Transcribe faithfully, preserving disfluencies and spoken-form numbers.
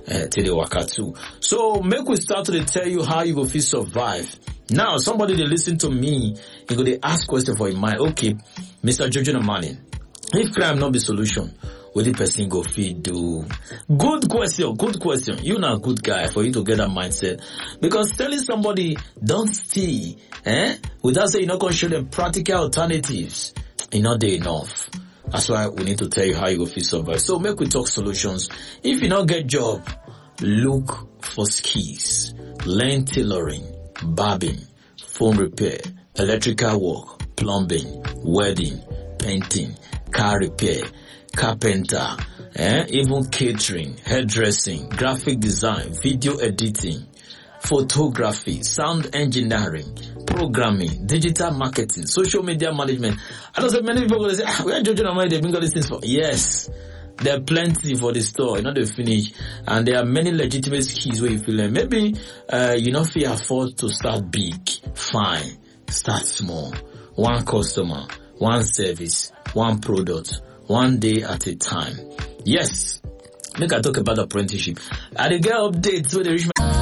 uh, till the waka too. So make we start to tell you how you go fit survive. Now, somebody they listen to me, you go they ask question for your mind. Okay, Mister Jojo Nomani, if crime not be solution, what the person go feed do? Good question, good question. You're not a good guy for you to get that mindset. Because telling somebody don't steal, eh? Without saying you're not going to show them practical alternatives, it's not there enough. That's why we need to tell you how you go feel survive. So make we talk solutions. If you not get job, look for skills. Learn tailoring, barbing, phone repair, electrical work, plumbing, welding, painting, car repair, carpenter, eh? Even catering, hairdressing, graphic design, video editing, photography, sound engineering, programming, digital marketing, social media management. I know that many people are going to say, ah, we are judging on money, they've been got these things for. Yes, there are plenty for the store, you know, they finish. And there are many legitimate skills where you feel like maybe, uh, you know, if you afford to start big, fine, start small. One customer, one service, one product, one day at a time. Yes. Make I talk about apprenticeship. I get updates where they reach my